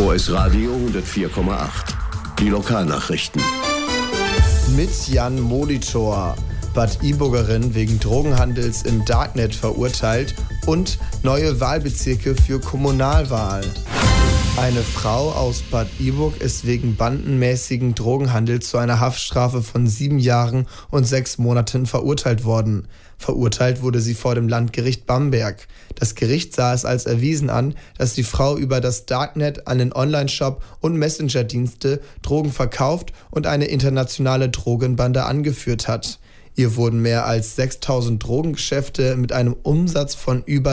VS Radio 104,8. Die Lokalnachrichten. Mit Jan Molitor. Bad Iburgerin wegen Drogenhandels im Darknet verurteilt und neue Wahlbezirke für Kommunalwahl. Eine Frau aus Bad Iburg ist wegen bandenmäßigen Drogenhandels zu einer Haftstrafe von 7 Jahren und 6 Monaten verurteilt worden. Verurteilt wurde sie vor dem Landgericht Bamberg. Das Gericht sah es als erwiesen an, dass die Frau über das Darknet, einen Online-Shop und Messenger-Dienste Drogen verkauft und eine internationale Drogenbande angeführt hat. Ihr wurden mehr als 6.000 Drogengeschäfte mit einem Umsatz von über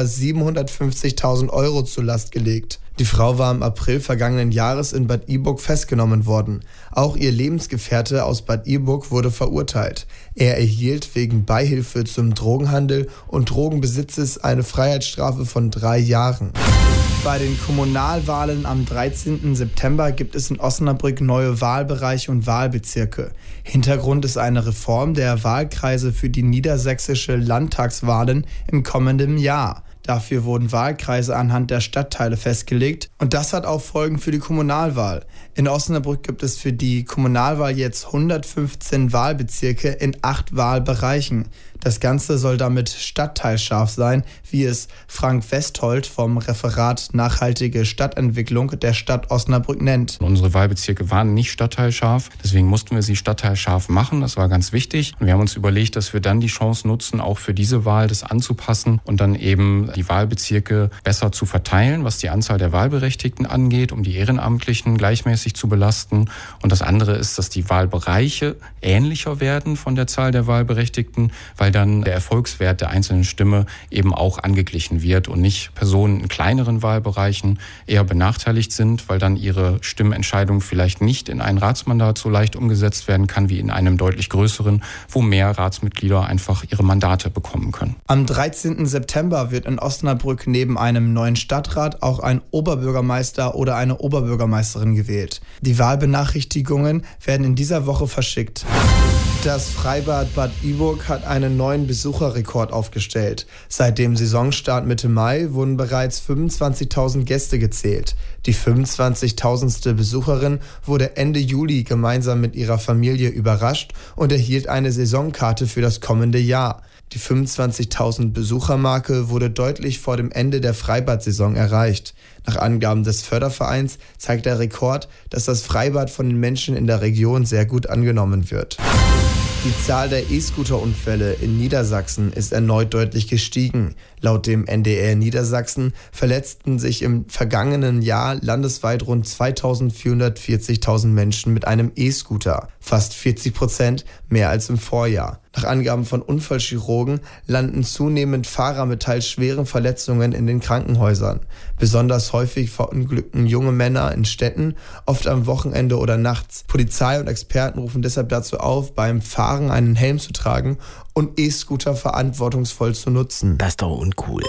750.000 Euro zur Last gelegt. Die Frau war im April vergangenen Jahres in Bad Iburg festgenommen worden. Auch ihr Lebensgefährte aus Bad Iburg wurde verurteilt. Er erhielt wegen Beihilfe zum Drogenhandel und Drogenbesitzes eine Freiheitsstrafe von 3 Jahren. Bei den Kommunalwahlen am 13. September gibt es in Osnabrück neue Wahlbereiche und Wahlbezirke. Hintergrund ist eine Reform der Wahlkreise für die niedersächsische Landtagswahlen im kommenden Jahr. Dafür wurden Wahlkreise anhand der Stadtteile festgelegt und das hat auch Folgen für die Kommunalwahl. In Osnabrück gibt es für die Kommunalwahl jetzt 115 Wahlbezirke in 8 Wahlbereichen. Das Ganze soll damit stadtteilscharf sein, wie es Frank Westholt vom Referat Nachhaltige Stadtentwicklung der Stadt Osnabrück nennt. Unsere Wahlbezirke waren nicht stadtteilscharf, deswegen mussten wir sie stadtteilscharf machen. Das war ganz wichtig. Und wir haben uns überlegt, dass wir dann die Chance nutzen, auch für diese Wahl das anzupassen und dann eben die Wahlbezirke besser zu verteilen, was die Anzahl der Wahlberechtigten angeht, um die Ehrenamtlichen gleichmäßig zu belasten. Und das andere ist, dass die Wahlbereiche ähnlicher werden von der Zahl der Wahlberechtigten, weil dann der Erfolgswert der einzelnen Stimme eben auch angeglichen wird und nicht Personen in kleineren Wahlbereichen eher benachteiligt sind, weil dann ihre Stimmentscheidung vielleicht nicht in ein Ratsmandat so leicht umgesetzt werden kann wie in einem deutlich größeren, wo mehr Ratsmitglieder einfach ihre Mandate bekommen können. Am 13. September wird in Osnabrück neben einem neuen Stadtrat auch ein Oberbürgermeister oder eine Oberbürgermeisterin gewählt. Die Wahlbenachrichtigungen werden in dieser Woche verschickt. Das Freibad Bad Iburg hat einen neuen Besucherrekord aufgestellt. Seit dem Saisonstart Mitte Mai wurden bereits 25.000 Gäste gezählt. Die 25.000. Besucherin wurde Ende Juli gemeinsam mit ihrer Familie überrascht und erhielt eine Saisonkarte für das kommende Jahr. Die 25.000 Besuchermarke wurde deutlich vor dem Ende der Freibad-Saison erreicht. Nach Angaben des Fördervereins zeigt der Rekord, dass das Freibad von den Menschen in der Region sehr gut angenommen wird. Die Zahl der E-Scooter-Unfälle in Niedersachsen ist erneut deutlich gestiegen. Laut dem NDR Niedersachsen verletzten sich im vergangenen Jahr landesweit rund 2.440.000 Menschen mit einem E-Scooter, fast 40% mehr als im Vorjahr. Nach Angaben von Unfallchirurgen landen zunehmend Fahrer mit teils schweren Verletzungen in den Krankenhäusern. Besonders häufig verunglückten junge Männer in Städten, oft am Wochenende oder nachts. Polizei und Experten rufen deshalb dazu auf, beim Fahren einen Helm zu tragen und E-Scooter verantwortungsvoll zu nutzen. Das ist doch uncool.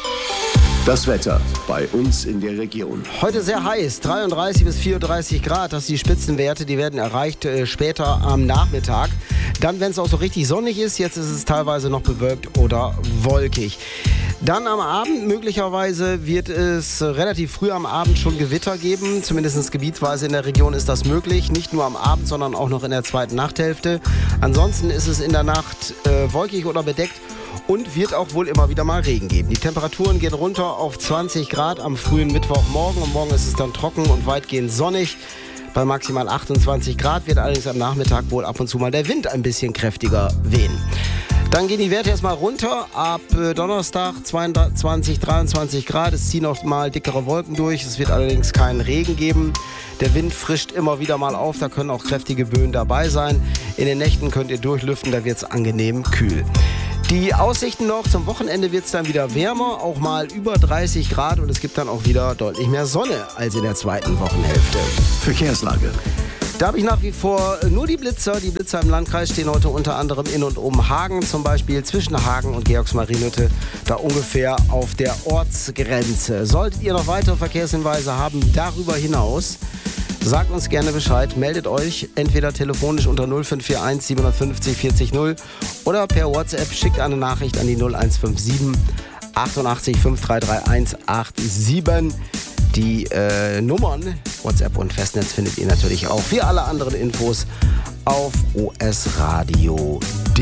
Das Wetter bei uns in der Region. Heute sehr heiß, 33 bis 34 Grad, das sind die Spitzenwerte, die werden erreicht später am Nachmittag. Dann, wenn es auch so richtig sonnig ist, jetzt ist es teilweise noch bewölkt oder wolkig. Dann am Abend möglicherweise wird es relativ früh am Abend schon Gewitter geben, zumindest gebietsweise in der Region ist das möglich, nicht nur am Abend, sondern auch noch in der zweiten Nachthälfte. Ansonsten ist es in der Nacht wolkig oder bedeckt. Und wird auch wohl immer wieder mal Regen geben. Die Temperaturen gehen runter auf 20 Grad am frühen Mittwochmorgen. Und morgen ist es dann trocken und weitgehend sonnig. Bei maximal 28 Grad wird allerdings am Nachmittag wohl ab und zu mal der Wind ein bisschen kräftiger wehen. Dann gehen die Werte erstmal runter. Ab Donnerstag 22, 23 Grad. Es ziehen auch mal dickere Wolken durch. Es wird allerdings keinen Regen geben. Der Wind frischt immer wieder mal auf. Da können auch kräftige Böen dabei sein. In den Nächten könnt ihr durchlüften. Da wird es angenehm kühl. Die Aussichten noch, zum Wochenende wird es dann wieder wärmer, auch mal über 30 Grad und es gibt dann auch wieder deutlich mehr Sonne als in der zweiten Wochenhälfte. Verkehrslage. Da habe ich nach wie vor nur die Blitzer. Die Blitzer im Landkreis stehen heute unter anderem in und um Hagen, zum Beispiel zwischen Hagen und Georgsmarienhütte, da ungefähr auf der Ortsgrenze. Solltet ihr noch weitere Verkehrshinweise haben darüber hinaus, sagt uns gerne Bescheid, meldet euch entweder telefonisch unter 0541 750 40 0 oder per WhatsApp, schickt eine Nachricht an die 0157 88 5331 87. Die Nummern WhatsApp und Festnetz findet ihr natürlich auch. Für alle anderen Infos auf osradio.de.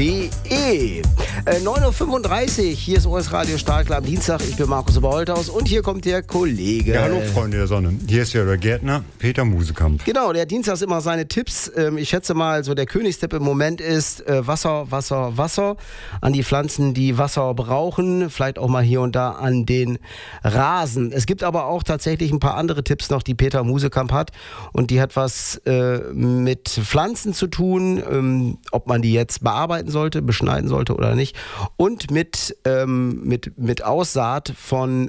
9.35 Uhr, hier ist OS Radio Stahlklar am Dienstag. Ich bin Markus Oberholthaus und hier kommt der Kollege. Ja, hallo Freunde der Sonne. Hier ist ja der Gärtner Peter Musekamp. Genau, der Dienstag ist immer seine Tipps. Ich schätze mal, so der Königstipp im Moment ist Wasser, Wasser, Wasser an die Pflanzen, die Wasser brauchen. Vielleicht auch mal hier und da an den Rasen. Es gibt aber auch tatsächlich ein paar andere Tipps noch, die Peter Musekamp hat. Und die hat was mit Pflanzen zu tun, ob man die jetzt bearbeiten sollte, beschneiden sollte oder nicht. Und mit Aussaat von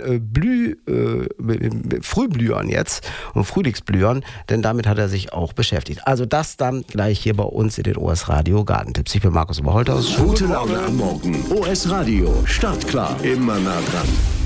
Frühblühern jetzt und Frühlingsblühern, denn damit hat er sich auch beschäftigt. Also das dann gleich hier bei uns in den OS Radio Gartentipps. Ich bin Markus Oberholthaus. Gute Laune am Morgen. OS Radio. Startklar. Immer nah dran.